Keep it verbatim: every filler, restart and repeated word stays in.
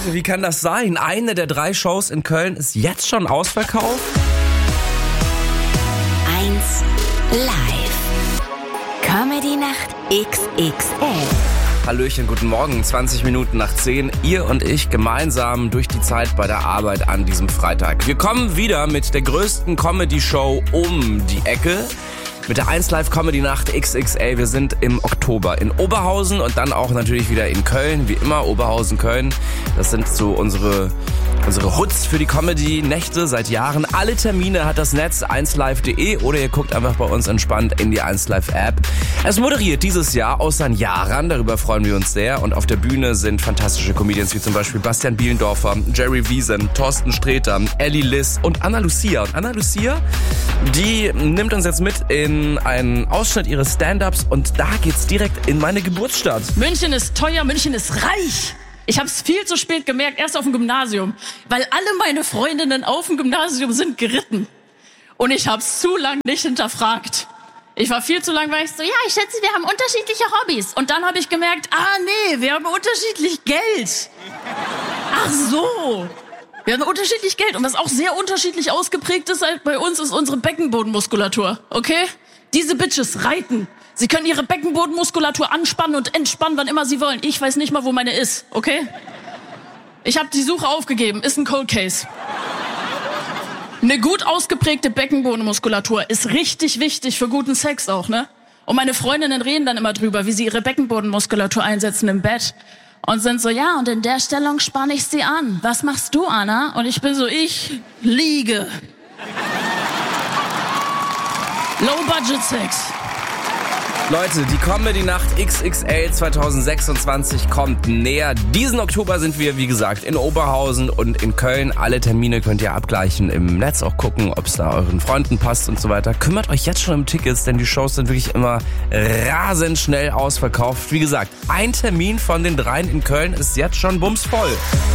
Leute, wie kann das sein? Eine der drei Shows in Köln ist jetzt schon ausverkauft? eins live. Comedy-Nacht X X L. Hallöchen, guten Morgen, zwanzig Minuten nach zehn. Ihr und ich gemeinsam durch die Zeit bei der Arbeit an diesem Freitag. Wir kommen wieder mit der größten Comedy-Show um die Ecke. Mit der eins Live Comedy Nacht X X L. Wir sind im Oktober in Oberhausen und dann auch natürlich wieder in Köln. Wie immer Oberhausen, Köln. Das sind so unsere, unsere Hoods für die Comedy-Nächte seit Jahren. Alle Termine hat das Netz eins live punkt de oder ihr guckt einfach bei uns entspannt in die eins Live App. Es moderiert dieses Jahr Ozan Yaran, darüber freuen wir uns sehr. Und auf der Bühne sind fantastische Comedians wie zum Beispiel Bastian Bielendorfer, Jerry Wiesen, Thorsten Sträter, Ellie Liss und Anna Lucia. Und Anna Lucia, die nimmt uns jetzt mit in einen Ausschnitt ihres Stand-Ups und da geht's direkt in meine Geburtsstadt. München ist teuer, München ist reich. Ich habe es viel zu spät gemerkt, erst auf dem Gymnasium, weil alle meine Freundinnen auf dem Gymnasium sind geritten. Und ich habe es zu lang nicht hinterfragt. Ich war viel zu lang, weil ich so, ja, ich schätze, wir haben unterschiedliche Hobbys. Und dann habe ich gemerkt, ah nee, wir haben unterschiedlich Geld. Ach so. Wir haben unterschiedlich Geld. Und was auch sehr unterschiedlich ausgeprägt ist halt bei uns, ist unsere Beckenbodenmuskulatur. Okay? Diese Bitches reiten. Sie können ihre Beckenbodenmuskulatur anspannen und entspannen, wann immer sie wollen. Ich weiß nicht mal, wo meine ist. Okay? Ich habe die Suche aufgegeben. Ist ein Cold Case. Eine gut ausgeprägte Beckenbodenmuskulatur ist richtig wichtig für guten Sex auch, ne? Und meine Freundinnen reden dann immer drüber, wie sie ihre Beckenbodenmuskulatur einsetzen im Bett. Und sind so, ja, und in der Stellung spanne ich sie an. Was machst du, Anna? Und ich bin so, ich liege. Low-Budget-Sex. Leute, die Comedy-Nacht X X L zwanzig sechsundzwanzig kommt näher. Diesen Oktober sind wir, wie gesagt, in Oberhausen und in Köln. Alle Termine könnt ihr abgleichen im Netz, auch gucken, ob es da euren Freunden passt und so weiter. Kümmert euch jetzt schon um Tickets, denn die Shows sind wirklich immer rasend schnell ausverkauft. Wie gesagt, ein Termin von den dreien in Köln ist jetzt schon bumsvoll.